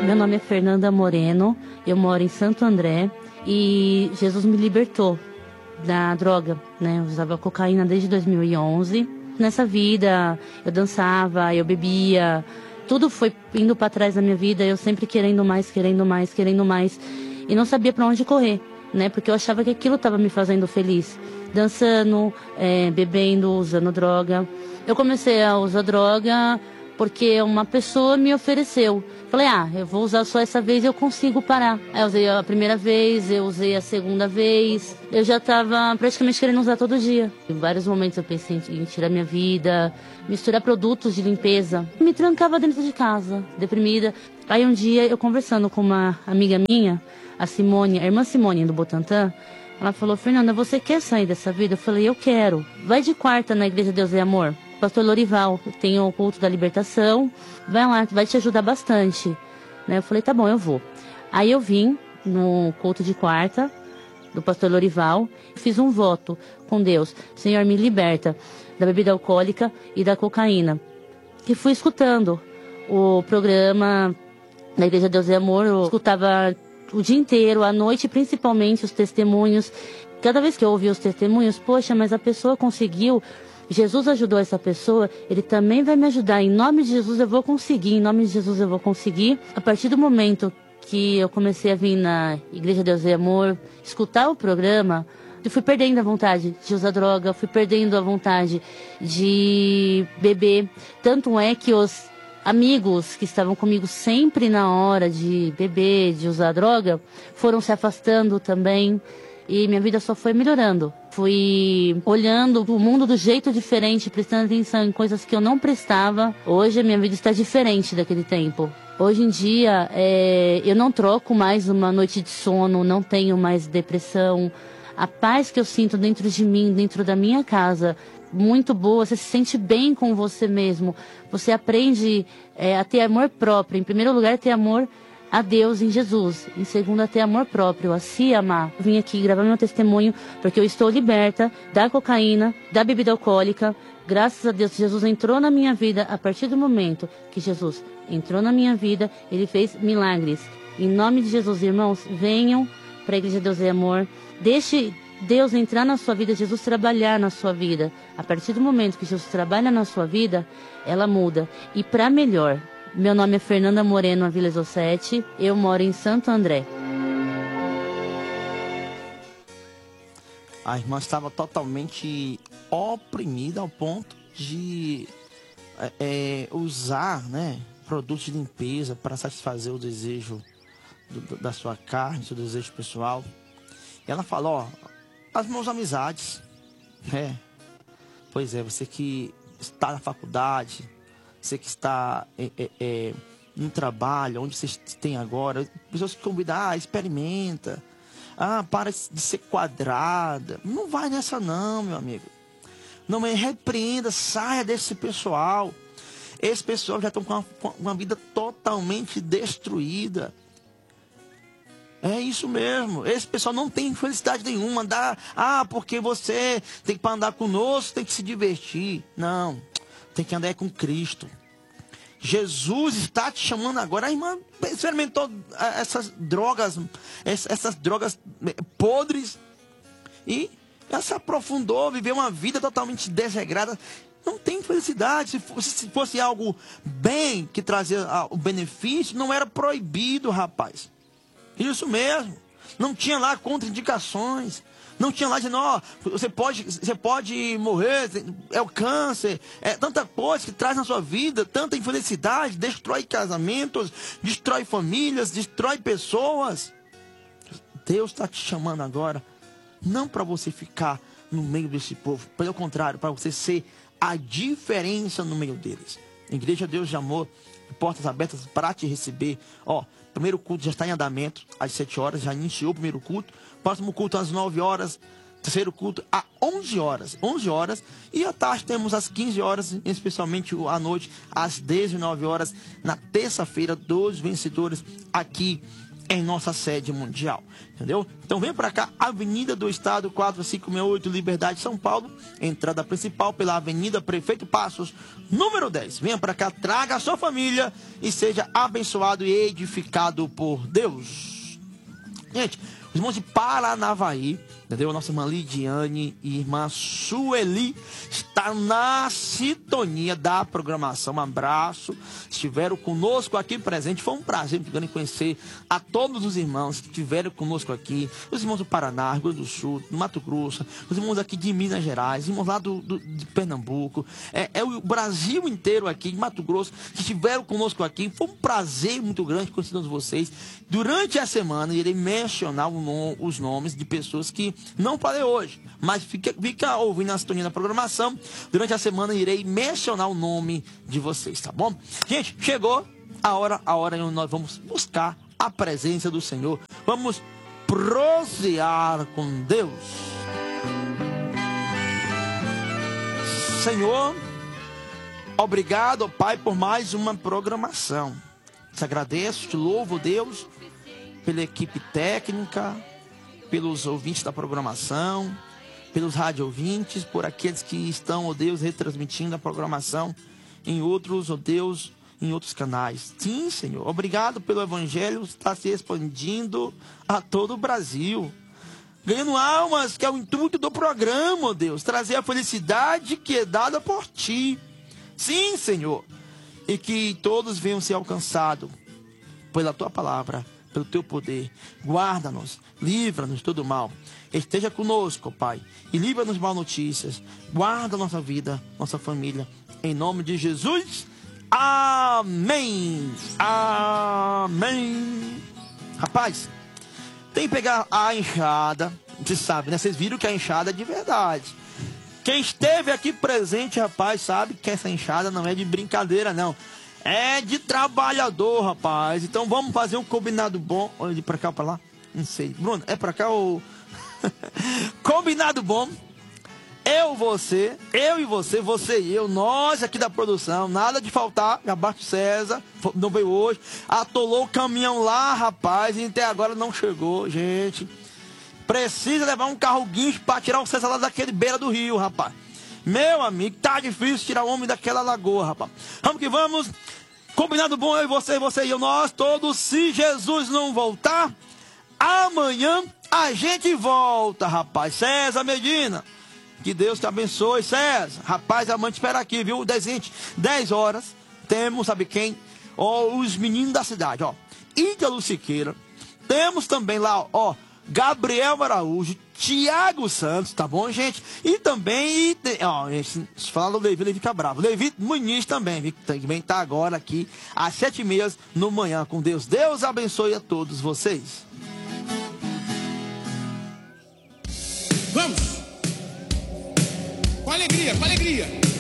Meu nome é Fernanda Moreno, eu moro em Santo André e Jesus me libertou da droga, né? Eu usava cocaína desde 2011. Nessa vida, eu dançava, eu bebia, tudo foi indo para trás da minha vida, eu sempre querendo mais, querendo mais, querendo mais, e não sabia para onde correr, né? Porque eu achava que aquilo estava me fazendo feliz. Dançando, bebendo, usando droga. Eu comecei a usar droga porque uma pessoa me ofereceu. Falei, eu vou usar só essa vez e eu consigo parar. Aí eu usei a primeira vez, eu usei a segunda vez. Eu já estava praticamente querendo usar todo dia. Em vários momentos eu pensei em tirar minha vida, misturar produtos de limpeza. Me trancava dentro de casa, deprimida. Aí um dia eu conversando com uma amiga minha, a Simone, a irmã Simone do Butantã, ela falou, Fernanda, você quer sair dessa vida? Eu falei, eu quero. Vai de quarta na Igreja Deus é Amor. Pastor Lorival, tem o culto da libertação, vai lá, vai te ajudar bastante. Né? Eu falei, tá bom, eu vou. Aí eu vim no culto de quarta do pastor Lorival, fiz um voto com Deus. Senhor, me liberta da bebida alcoólica e da cocaína. E fui escutando o programa da Igreja Deus é Amor, eu escutava o dia inteiro, à noite, principalmente os testemunhos. Cada vez que eu ouvia os testemunhos, poxa, mas a pessoa conseguiu. Jesus ajudou essa pessoa, Ele também vai me ajudar. Em nome de Jesus eu vou conseguir, em nome de Jesus eu vou conseguir. A partir do momento que eu comecei a vir na Igreja Deus e Amor, escutar o programa, eu fui perdendo a vontade de usar droga, fui perdendo a vontade de beber. Tanto é que os amigos que estavam comigo sempre na hora de beber, de usar droga, foram se afastando também. E minha vida só foi melhorando. Fui olhando o mundo do jeito diferente, prestando atenção em coisas que eu não prestava. Hoje a minha vida está diferente daquele tempo. Hoje em dia, eu não troco mais uma noite de sono, não tenho mais depressão. A paz que eu sinto dentro de mim, dentro da minha casa, muito boa. Você se sente bem com você mesmo. Você aprende a ter amor próprio. Em primeiro lugar, ter amor a Deus em Jesus. Em segundo, a ter amor próprio, a se amar. Eu vim aqui gravar meu testemunho porque eu estou liberta da cocaína, da bebida alcoólica. Graças a Deus, Jesus entrou na minha vida. A partir do momento que Jesus entrou na minha vida, Ele fez milagres. Em nome de Jesus, irmãos, venham para a Igreja Deus é Amor. Deixe Deus entrar na sua vida, Jesus trabalhar na sua vida. A partir do momento que Jesus trabalha na sua vida, ela muda. E para melhor. Meu nome é Fernanda Moreno, a Vila Exocete. Eu moro em Santo André. A irmã estava totalmente oprimida ao ponto de usar, né, produtos de limpeza para satisfazer o desejo da sua carne, seu desejo pessoal. E ela falou, as minhas amizades, né? Pois é, você que está na faculdade, você que está no trabalho, onde você tem agora, pessoas que convidam, experimenta, para de ser quadrada. Não vai nessa não, meu amigo. Não me repreenda, saia desse pessoal. Esse pessoal já estão com uma vida totalmente destruída. É isso mesmo. Esse pessoal não tem felicidade nenhuma. Porque você tem que andar conosco, tem que se divertir. Não. Tem que andar com Cristo. Jesus está te chamando agora. A irmã experimentou essas drogas podres. E ela se aprofundou, viveu uma vida totalmente desregrada. Não tem felicidade. Se fosse algo bem que trazia o benefício, não era proibido, rapaz. Isso mesmo. Não tinha lá contraindicações. Não tinha lá dizendo, você pode morrer, é o câncer, é tanta coisa que traz na sua vida, tanta infelicidade, destrói casamentos, destrói famílias, destrói pessoas. Deus está te chamando agora, não para você ficar no meio desse povo, pelo contrário, para você ser a diferença no meio deles. Igreja Deus de Amor, portas abertas para te receber. Primeiro culto já está em andamento, às 7 horas, já iniciou o primeiro culto. Próximo culto às 9 horas. Terceiro culto às 11 horas. 11 horas. E à tarde temos às 15 horas, especialmente à noite, às 19 horas. Na terça-feira, 12 vencedores aqui em nossa sede mundial, entendeu? Então vem para cá, Avenida do Estado 4568, Liberdade, São Paulo, entrada principal pela Avenida Prefeito Passos, número 10. Venha para cá, traga a sua família e seja abençoado e edificado por Deus. Gente, os irmãos de Paranavaí, entendeu? Nossa irmã Lidiane e irmã Sueli está na sintonia da programação. Um abraço. Estiveram conosco aqui presente. Foi um prazer muito grande conhecer a todos os irmãos que estiveram conosco aqui. Os irmãos do Paraná, Rio Grande do Sul, do Mato Grosso, os irmãos aqui de Minas Gerais, os irmãos lá de Pernambuco. É o Brasil inteiro aqui, de Mato Grosso, que estiveram conosco aqui. Foi um prazer muito grande conhecer todos vocês. Durante a semana, irei mencionar os nomes de pessoas que não falei hoje, mas fica ouvindo a sintonia da programação. Durante a semana irei mencionar o nome de vocês, tá bom? Gente, chegou a hora onde nós vamos buscar a presença do Senhor. Vamos prosear com Deus. Senhor, obrigado, Pai, por mais uma programação. Te agradeço, te louvo, Deus, pela equipe técnica, pelos ouvintes da programação, pelos rádio ouvintes, por aqueles que estão, ó Deus, retransmitindo a programação em outros, ó Deus, em outros canais. Sim, Senhor, obrigado pelo Evangelho estar se expandindo a todo o Brasil, ganhando almas, que é o intuito do programa, ó Deus, trazer a felicidade que é dada por Ti. Sim, Senhor, e que todos venham ser alcançados pela Tua palavra, pelo Teu poder. Guarda-nos, livra-nos de todo mal. Esteja conosco, Pai, e livra-nos de mal notícias. Guarda nossa vida, nossa família, em nome de Jesus. Amém. Amém. Rapaz, tem que pegar a enxada. Você sabe, né? Vocês viram que a enxada é de verdade. Quem esteve aqui presente, rapaz, sabe que essa enxada não é de brincadeira, não. É de trabalhador, rapaz. Então vamos fazer um combinado bom. Olha de pra cá ou pra lá? Não sei. Bruno, é pra cá ou... Combinado bom. Eu e você e eu, nós aqui da produção, nada de faltar. Abaixo César, não veio hoje. Atolou o caminhão lá, rapaz, e até agora não chegou, gente. Precisa levar um carro guincho pra tirar o César lá daquele beira do rio, rapaz. Meu amigo, tá difícil tirar o homem daquela lagoa, rapaz. Vamos que vamos. Combinado bom, eu e você e eu, nós todos. Se Jesus não voltar, amanhã a gente volta, rapaz. César Medina, que Deus te abençoe, César. Rapaz, amanhã te espera aqui, viu? 10 horas, temos, sabe quem? Os meninos da cidade, ó. Ítalo Siqueira. Temos também lá, ó, Gabriel Araújo, Tiago Santos, tá bom, gente? E também, ó, se falar do Levi fica bravo. Levi Muniz também tá agora aqui às 7h30 no manhã com Deus. Deus abençoe a todos vocês. Vamos! Com alegria, com alegria!